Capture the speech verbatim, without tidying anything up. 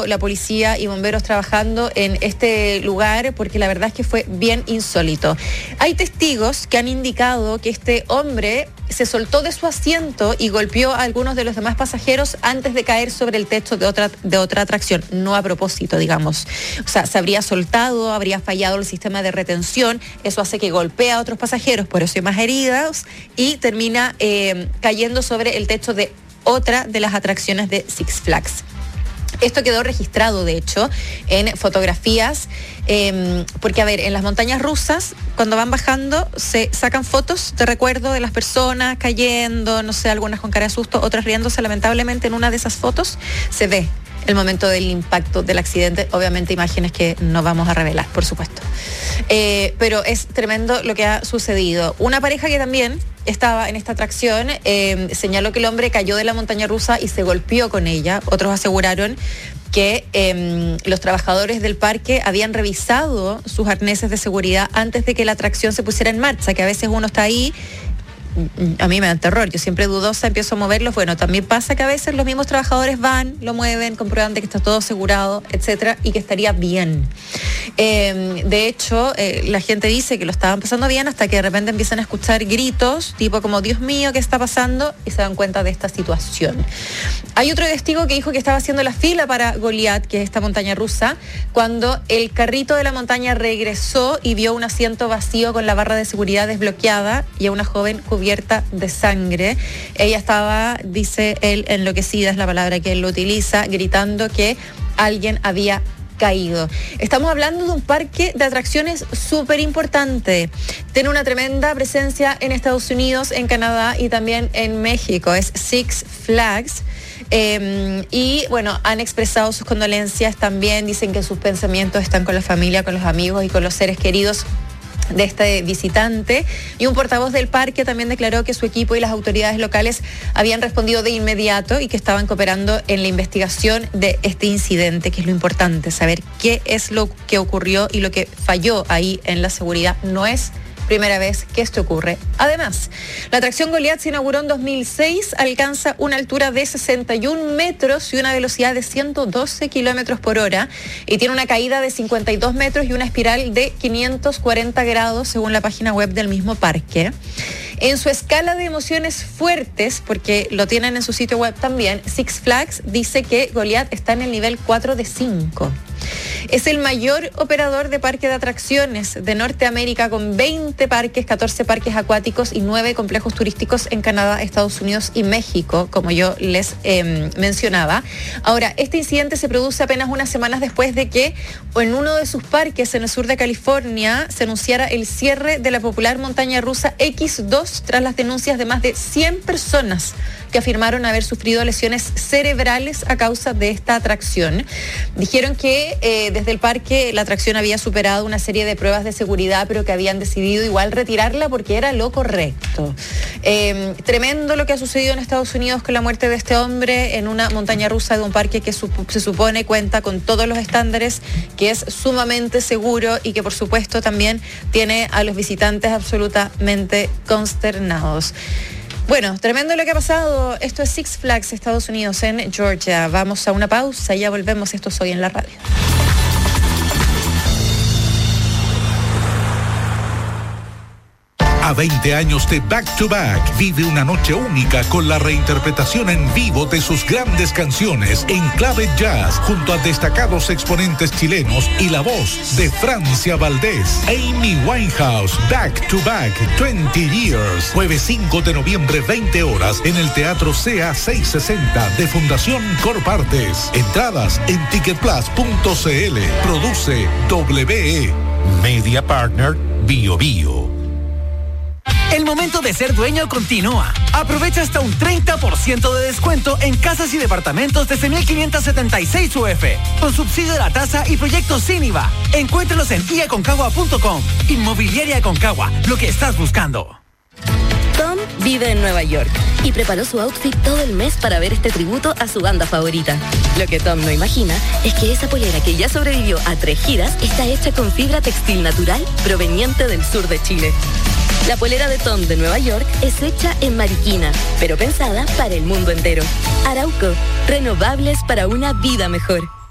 estuvo la policía y bomberos trabajando en este lugar, porque la verdad es que fue bien insólito. Hay testigos que han indicado que este hombre se soltó de su asiento y golpeó a algunos de los demás pasajeros antes de caer sobre el techo de otra, de otra atracción, no a propósito, digamos. O sea, se habría soltado, habría fallado el sistema de retención, eso hace que golpee a otros pasajeros, por eso hay más heridas, y termina eh, cayendo sobre el techo de otra de las atracciones de Six Flags. Esto quedó registrado, de hecho, en fotografías, eh, porque, a ver, en las montañas rusas, cuando van bajando, se sacan fotos de recuerdo de las personas cayendo, no sé, algunas con cara de susto, otras riéndose. Lamentablemente, en una de esas fotos se ve el momento del impacto del accidente, obviamente imágenes que no vamos a revelar, por supuesto. Eh, pero es tremendo lo que ha sucedido. Una pareja que también estaba en esta atracción eh, señaló que el hombre cayó de la montaña rusa y se golpeó con ella. Otros aseguraron que eh, los trabajadores del parque habían revisado sus arneses de seguridad antes de que la atracción se pusiera en marcha, que a veces uno está ahí. A mí me da terror, yo siempre dudosa empiezo a moverlos. Bueno, también pasa que a veces los mismos trabajadores van, lo mueven, comprueban de que está todo asegurado, etcétera, y que estaría bien. Eh, de hecho, eh, la gente dice que lo estaban pasando bien hasta que de repente empiezan a escuchar gritos, tipo como, Dios mío, ¿qué está pasando? Y se dan cuenta de esta situación. Hay otro testigo que dijo que estaba haciendo la fila para Goliath, que es esta montaña rusa, cuando el carrito de la montaña regresó y vio un asiento vacío con la barra de seguridad desbloqueada y a una joven cubierta de sangre. Ella estaba, dice él, enloquecida, es la palabra que él lo utiliza, gritando que alguien había caído. Estamos hablando de un parque de atracciones súper importante. Tiene una tremenda presencia en Estados Unidos, en Canadá y también en México. Es Six Flags. Eh, y bueno, han expresado sus condolencias también. Dicen que sus pensamientos están con la familia, con los amigos y con los seres queridos de este visitante. Y un portavoz del parque también declaró que su equipo y las autoridades locales habían respondido de inmediato y que estaban cooperando en la investigación de este incidente, que es lo importante, saber qué es lo que ocurrió y lo que falló ahí en la seguridad. No es primera vez que esto ocurre. Además, la atracción Goliath se inauguró en dos mil seis, alcanza una altura de sesenta y un metros y una velocidad de ciento doce kilómetros por hora y tiene una caída de cincuenta y dos metros y una espiral de quinientos cuarenta grados según la página web del mismo parque. En su escala de emociones fuertes, porque lo tienen en su sitio web también, Six Flags dice que Goliath está en el nivel cuatro de cinco. Es el mayor operador de parque de atracciones de Norteamérica, con veinte parques, catorce parques acuáticos y nueve complejos turísticos en Canadá, Estados Unidos y México, como yo les eh, mencionaba. Ahora, este incidente se produce apenas unas semanas después de que en uno de sus parques en el sur de California se anunciara el cierre de la popular montaña rusa equis dos tras las denuncias de más de cien personas que afirmaron haber sufrido lesiones cerebrales a causa de esta atracción. Dijeron que eh, desde el parque la atracción había superado una serie de pruebas de seguridad, pero que habían decidido igual retirarla porque era lo correcto. Eh, tremendo lo que ha sucedido en Estados Unidos con la muerte de este hombre en una montaña rusa de un parque que su, se supone cuenta con todos los estándares, que es sumamente seguro y que por supuesto también tiene a los visitantes absolutamente consternados. Bueno, tremendo lo que ha pasado. Esto es Six Flags, Estados Unidos, en Georgia. Vamos a una pausa y ya volvemos. Esto es Hoy en la Radio. A veinte años de Back to Back, vive una noche única con la reinterpretación en vivo de sus grandes canciones en clave jazz, junto a destacados exponentes chilenos y la voz de Francia Valdés. Amy Winehouse, Back to Back, veinte Years. Jueves cinco de noviembre, veinte horas, en el Teatro C A seiscientos sesenta de Fundación Corpartes. Entradas en ticket plus punto c l. Produce W E. Media Partner Bio Bio. El momento de ser dueño continúa. Aprovecha hasta un treinta por ciento de descuento en casas y departamentos desde mil quinientos setenta y seis U F, con subsidio de la tasa y proyectos sin I V A. Encuéntralos en i a concagua punto com. Inmobiliaria Aconcagua, lo que estás buscando. Tom vive en Nueva York y preparó su outfit todo el mes para ver este tributo a su banda favorita. Lo que Tom no imagina es que esa polera que ya sobrevivió a tres giras está hecha con fibra textil natural proveniente del sur de Chile. La polera de Tom de Nueva York es hecha en Mariquina, pero pensada para el mundo entero. Arauco, renovables para una vida mejor.